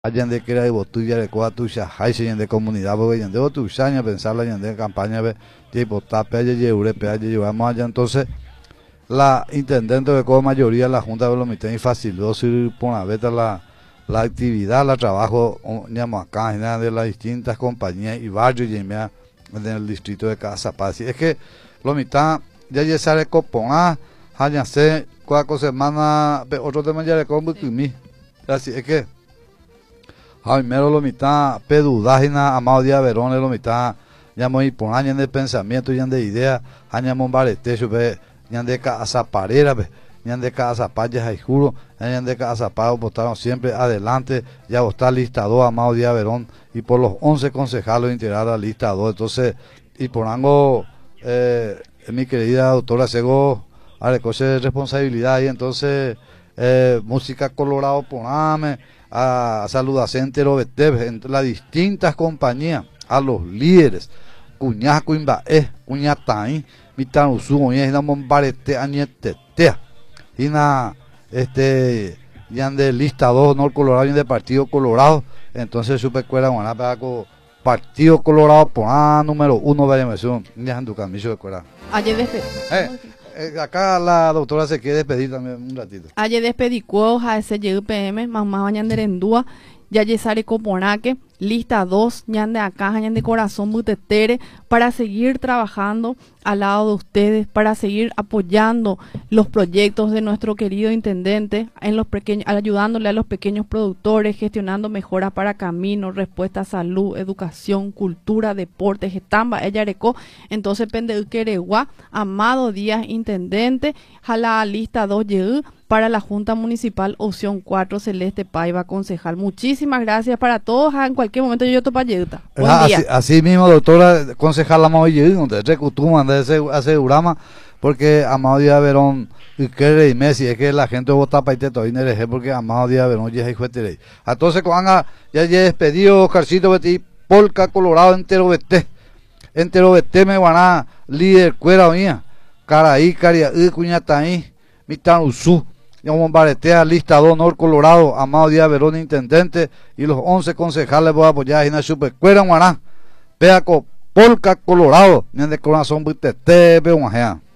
Allende que era de botuya de coa tuya, hay se de comunidad, porque yende botuya, pensar la yende campaña, tipo tape, allá Urepe, allá llevamos allá. Entonces, la intendente de coa mayoría, la Junta de Lomité, facilitó ir por la beta la actividad, la trabajo, digamos, acá, de las distintas compañías y barrios en el distrito de Casapaz. Es que Lomité, ya sale copón, allá se, cuatro semanas, otro tema ya de combo y así es que. Ay, mero lo mitad, pedudágina, Amado Díaz Verón, lo mitad, llamo y por años de pensamiento, ya de idea, añamos un baretecho, ya de casa parera, ya de casa payas, y juro, ya de casa pagos, votaron siempre adelante, ya está listado Amado Díaz Verón, y por los 11 concejales integrados a lista 2, entonces, y por algo, mi querida doctora Sego, recoge de responsabilidad, y entonces, música Colorado, poname, a saludacentero entre las distintas compañías, a los líderes, Cuñasco Imbae, Cuñataín, Mitanusu, y na Mombarete, Añetetea, y na yan de lista 2, Nor Colorado, y de Partido Colorado, entonces supercuela Guanapaco, con Partido Colorado, por número 1, Vallemerción, ya en tu camino de cuera. Ayer Acá la doctora se quiere despedir también un ratito. Ayer despedicó a ese YPM, mamá bañanderendúa, ya yesare coponaque, lista 2, ñan de acá, ñan de corazón butetere, para seguir trabajando al lado de ustedes, para seguir apoyando los proyectos de nuestro querido intendente, en los pequeños, ayudándole a los pequeños productores, gestionando mejoras para caminos, respuesta a salud, educación, cultura, deportes, estamba, ella arecó, entonces pende queregua, Amado Díaz, intendente, a la lista 2 para la Junta Municipal Opción 4, Celeste Paiva, concejal. Muchísimas gracias para todos. En cualquier momento yo topa yeuta. Buen día. Así mismo, doctora, concejal Amado Díaz, donde recutuma de ese urama, porque Amado Díaz Verón y que Messi es que la gente vota para irte todavía en porque Amado Díaz Verón ya es juez. Entonces, cuando ya despedido, Oscarcito Betty, Polka Colorado entero vete me van a líder cuera mía, Caraí, Caria, Cuñataí, Mitanusu. Bombaretea, lista 2, Nor Colorado, Amado Díaz Verón, intendente, y los 11 concejales voy a apoyar en la supercuera, Guaná, Peaco, Polka Colorado, ni de corazón, Butete, Beumajea.